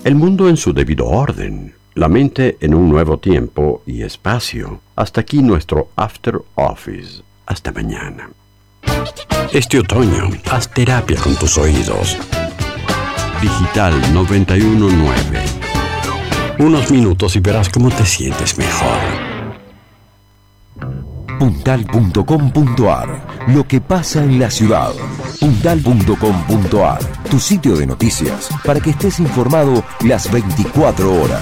El mundo en su debido orden, la mente en un nuevo tiempo y espacio. Hasta aquí nuestro After Office. Hasta mañana. Este otoño, haz terapia con tus oídos. Digital 919. Unos minutos y verás cómo te sientes mejor. Puntal.com.ar. Lo que pasa en la ciudad. Puntal.com.ar. Tu sitio de noticias para que estés informado las 24 horas.